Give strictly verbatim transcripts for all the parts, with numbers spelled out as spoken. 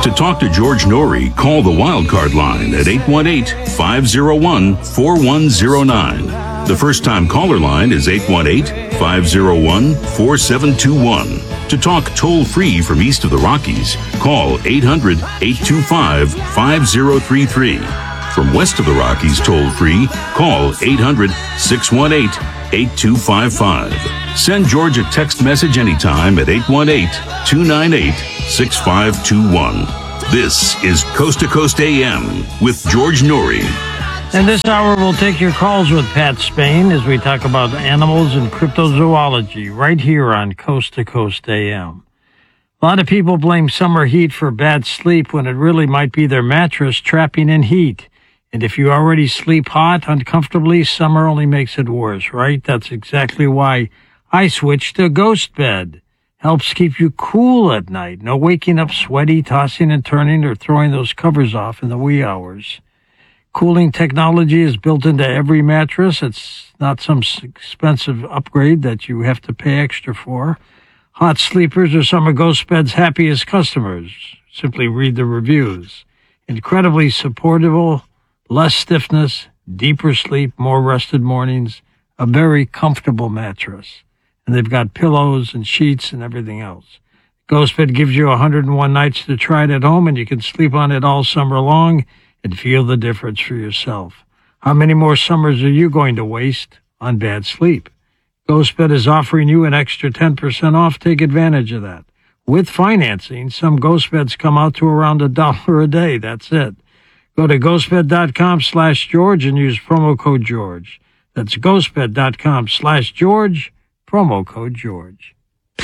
To talk to George Norrie, call the Wildcard line at eight one eight, five oh one, four one oh nine. The first-time caller line is eight one eight, five oh one, four seven two one. To talk toll-free from east of the Rockies, call eight hundred, eight two five, five oh three three. From west of the Rockies toll-free, call eight hundred, six one eight, eight two five five. Send George a text message anytime at eight one eight, two nine eight, six five two one. This is Coast to Coast A M with George Norrie. And this hour we'll take your calls with Pat Spain as we talk about animals and cryptozoology right here on Coast to Coast A M. A lot of people blame summer heat for bad sleep when it really might be their mattress trapping in heat. And if you already sleep hot, uncomfortably, summer only makes it worse, right? That's exactly why I switched to Ghost Bed. Helps keep you cool at night. No waking up sweaty, tossing and turning, or throwing those covers off in the wee hours. Cooling technology is built into every mattress. It's not some expensive upgrade that you have to pay extra for. Hot sleepers are some of Ghost Bed's happiest customers. Simply read the reviews. Incredibly supportable, less stiffness, deeper sleep, more rested mornings, a very comfortable mattress. And they've got pillows and sheets and everything else. Ghost Bed gives you one hundred one nights to try it at home, and you can sleep on it all summer long and feel the difference for yourself. How many more summers are you going to waste on bad sleep? Ghost Bed is offering you an extra ten percent off. Take advantage of that. With financing, some Ghost Beds come out to around a dollar a day. That's it. Go to ghostbed.com slash George and use promo code George. That's ghostbed.com slash George, promo code George.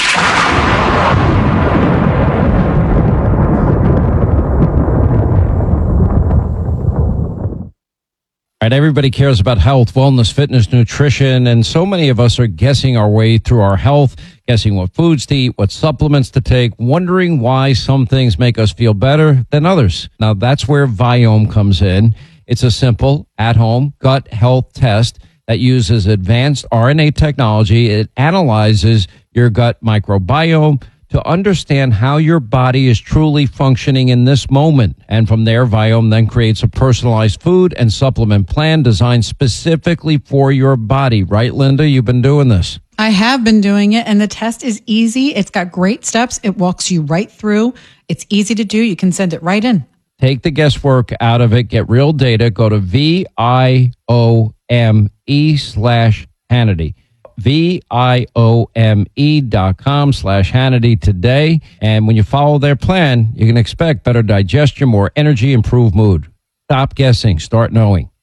All right, everybody cares about health, wellness, fitness, nutrition, and so many of us are guessing our way through our health, guessing what foods to eat, what supplements to take, wondering why some things make us feel better than others. Now, that's where Viome comes in. It's a simple, at-home gut health test that uses advanced R N A technology. It analyzes your gut microbiome to understand how your body is truly functioning in this moment. And from there, Viome then creates a personalized food and supplement plan designed specifically for your body. Right, Linda? You've been doing this. I have been doing it, and the test is easy. It's got great steps. It walks you right through. It's easy to do. You can send it right in. Take the guesswork out of it. Get real data. Go to V I O M E slash Hannity. V-I-O-M-E dot com slash Hannity today. And when you follow their plan, you can expect better digestion, more energy, improved mood. Stop guessing. Start knowing.